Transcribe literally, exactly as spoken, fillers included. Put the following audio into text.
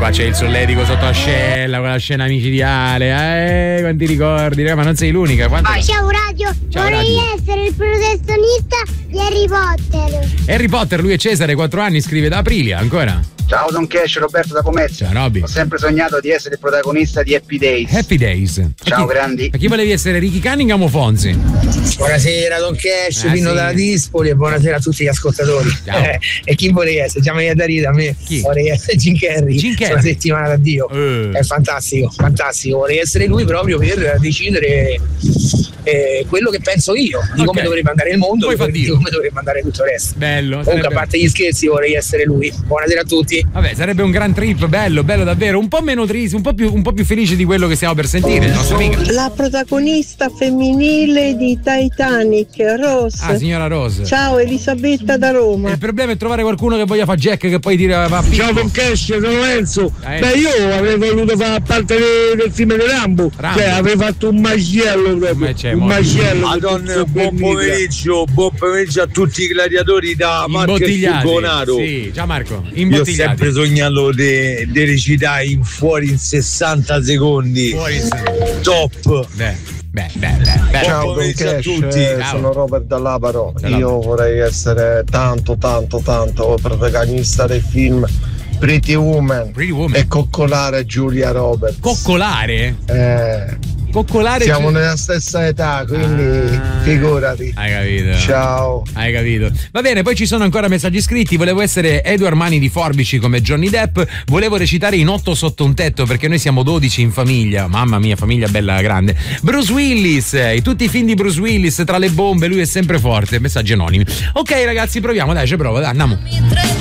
qua c'è il solletico sotto ascella, quella scena micidiale, eh, quanti ricordi, ma non sei l'unica. Quanti... Oh, ciao Radio, ciao, vorrei Radio. essere il protagonista di Harry Potter. Harry Potter, lui è Cesare, quattro anni, scrive da Aprilia, ancora. Ciao Don Cash, Roberto da Pomezia. Ciao Robby. Ho sempre sognato di essere il protagonista di Happy Days. Happy Days. Ciao chi, grandi. Ma chi volevi essere, Ricky Cunningham o Fonzi? Buonasera Don Cash, Ah, Pino sì. dalla Dispoli e buonasera a tutti gli ascoltatori. Eh, e chi vorrei essere? Già mi viene da ridere a me. Chi? Vorrei essere Jim Carrey. Jim Carrey. Una settimana d'addio. Eh. È fantastico, fantastico. Vorrei essere lui proprio per decidere eh, quello che penso io, di Ok. come dovrebbe andare il mondo, Poi fa di Dio. come dovrebbe andare tutto il resto. Bello. Comunque, sarebbe- a parte gli scherzi, vorrei essere lui. Buonasera a tutti. Vabbè, sarebbe un gran trip, bello, bello davvero. Un po' meno triste, un po' più, un po' più felice di quello che stiamo per sentire. La nostra amica. La protagonista femminile di Titanic, Rose. Ah, signora Rose. Ciao, Elisabetta da Roma. Il problema è trovare qualcuno che voglia fare Jack, che poi tira va a picco. Ciao Don Cash, sono Enzo. Eh. Beh, io avrei voluto fare parte de- del film di Rambo. Rambo. Cioè, avrei fatto un macello proprio. Ma c'è un mo- macello. Madonna, buon pomeriggio, buon pomeriggio a tutti i gladiatori da Marco e Imbottigliati. Furgonaro. Sì, ciao Marco. Io ho Imbottigliati. sempre sognato di recitare in fuori in sessanta secondi. Fuori, sì. Top. Beh, beh, beh, beh, beh. Ciao, Don pomeriggio a Cash, tutti. eh, Ciao. sono Robert Dall'Aparo. Ciao. Io vorrei essere tanto, tanto, tanto protagonista del film Pretty Woman Pretty Woman. e coccolare Giulia Roberts. Coccolare? Eh, Coccolare. siamo Gi- nella stessa età, quindi Ah. figurati. Hai capito? Ciao. Hai capito? Va bene, poi ci sono ancora messaggi scritti. Volevo essere Edward Mani di Forbici come Johnny Depp. Volevo recitare in otto sotto un tetto perché noi siamo dodici in famiglia. Mamma mia, famiglia bella grande. Bruce Willis, eh, tutti i film di Bruce Willis, tra le bombe, lui è sempre forte. Messaggi anonimi. Ok, ragazzi, proviamo, dai, ci provo, dai, andiamo.